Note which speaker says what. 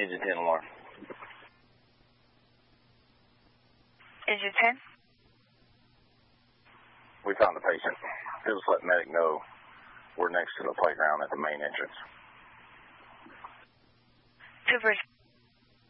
Speaker 1: Engine 10 alarm.
Speaker 2: Engine 10?
Speaker 1: We found the patient. Just let medic know we're next to the playground at the main entrance.
Speaker 2: 2 first.